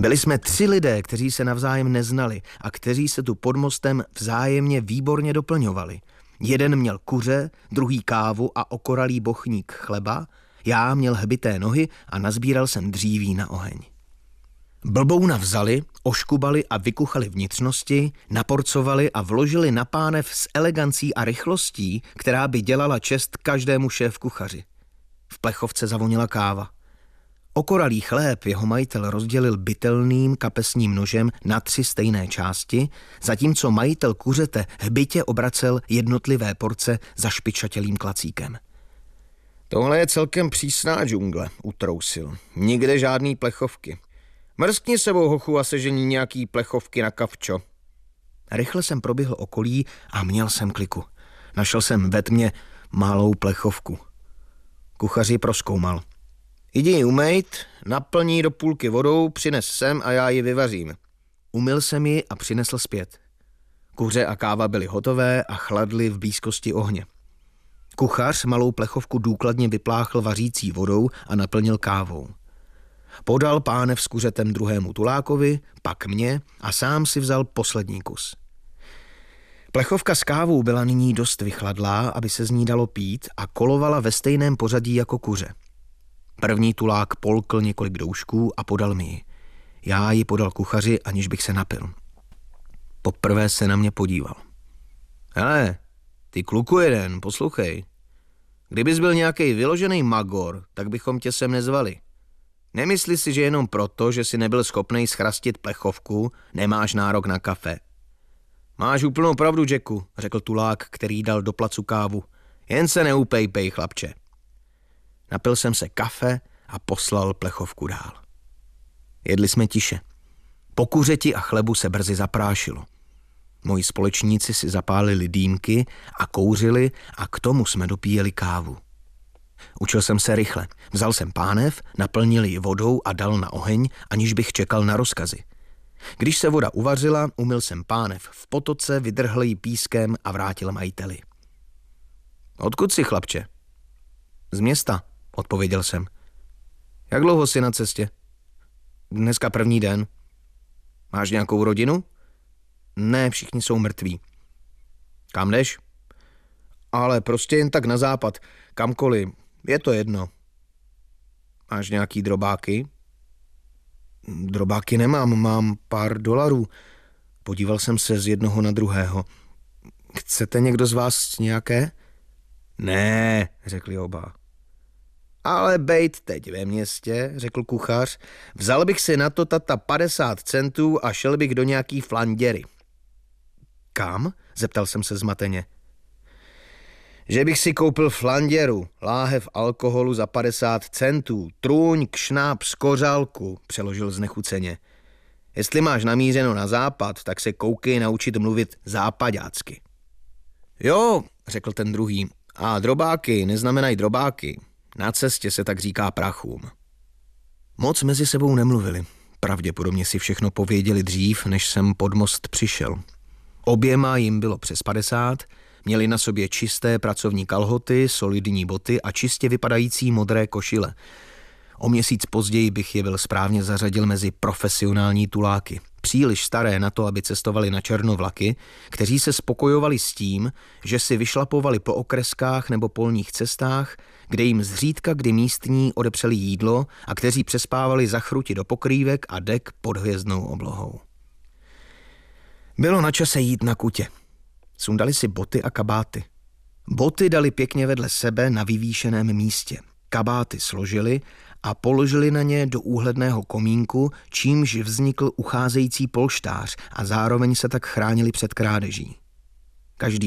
Byli jsme 3 lidé, kteří se navzájem neznali a kteří se tu pod mostem vzájemně výborně doplňovali. Jeden měl kuře, druhý kávu a okoralý bochník chleba, já měl hbité nohy a nazbíral jsem dříví na oheň. Blbouna vzali, oškubali a vykuchali vnitřnosti, naporcovali a vložili na pánev s elegancí a rychlostí, která by dělala čest každému šéfkuchaři. V plechovce zavonila káva. Okoralý chléb jeho majitel rozdělil bytelným kapesním nožem na 3 stejné části, zatímco majitel kuřete hbitě obracel jednotlivé porce zašpičatělým klacíkem. Tohle je celkem přísná džungle, utrousil. Nikde žádný plechovky. Mrskni sebou, hochu, a sežení nějaký plechovky na kavčo. Rychle jsem proběhl okolí a měl jsem kliku. Našel jsem ve tmě malou plechovku. Kuchař ji prozkoumal. Jdi ji umejt, naplň ji do půlky vodou, přines sem a já ji vyvařím. Umyl jsem ji a přinesl zpět. Kuře a káva byly hotové a chladly v blízkosti ohně. Kuchař malou plechovku důkladně vypláchl vařící vodou a naplnil kávou. Podal pánev s kuřetem druhému tulákovi, pak mě a sám si vzal poslední kus. Plechovka s kávou byla nyní dost vychladlá, aby se z ní dalo pít, a kolovala ve stejném pořadí jako kuře. První tulák polkl několik doušků a podal mi ji. Já ji podal kuchaři, aniž bych se napil. Poprvé se na mě podíval. Hele, ty kluku jeden, poslouchej. Kdybys byl nějaký vyložený magor, tak bychom tě sem nezvali. Nemysli si, že jenom proto, že jsi nebyl schopnej schrastit plechovku, nemáš nárok na kafe. Máš úplnou pravdu, Jacku, řekl tulák, který dal do placu kávu. Jen se neupejpej, chlapče. Napil jsem se kafe a poslal plechovku dál. Jedli jsme tiše. Po kuřeti a chlebu se brzy zaprášilo. Moji společníci si zapálili dýmky a kouřili a k tomu jsme dopíjeli kávu. Učil jsem se rychle. Vzal jsem pánev, naplnil ji vodou a dal na oheň, aniž bych čekal na rozkazy. Když se voda uvařila, umyl jsem pánev v potoce, vydrhl ji pískem a vrátil majiteli. Odkud jsi, chlapče? Z města, odpověděl jsem. Jak dlouho jsi na cestě? Dneska první den. Máš nějakou rodinu? Ne, všichni jsou mrtví. Kam jdeš? Ale prostě jen tak na západ, kamkoliv, je to jedno. Máš nějaký drobáky? Drobáky nemám, mám pár dolarů. Podíval jsem se z jednoho na druhého. Chcete někdo z vás nějaké? Ne, řekli oba. Ale bejt teď ve městě, řekl kuchař, vzal bych si na to tata 50 centů a šel bych do nějaký flanděry. Kam? Zeptal jsem se zmateně. Že bych si koupil flanděru, láhev alkoholu za 50 centů, trůň, kšnáb z kořálku, přeložil znechuceně. Jestli máš namířeno na západ, tak se koukej naučit mluvit západácky. Jo, řekl ten druhý, a drobáky neznamenají drobáky. Na cestě se tak říká prachům. Moc mezi sebou nemluvili. Pravděpodobně si všechno pověděli dřív, než jsem pod most přišel. Oběma jim bylo přes 50, měli na sobě čisté pracovní kalhoty, solidní boty a čistě vypadající modré košile. O měsíc později bych je byl správně zařadil mezi profesionální tuláky. Příliš staré na to, aby cestovali na černovlaky, kteří se spokojovali s tím, že si vyšlapovali po okreskách nebo polních cestách, kde jim zřídka kdy místní odepřeli jídlo a kteří přespávali za chruti do pokrývek a dek pod hvězdnou oblohou. Bylo na čase jít na kutě. Sundali si boty a kabáty. Boty dali pěkně vedle sebe na vyvýšeném místě. Kabáty složili a položili na ně do úhledného komínku, čímž vznikl ucházející polštář a zároveň se tak chránili před krádeží. Každý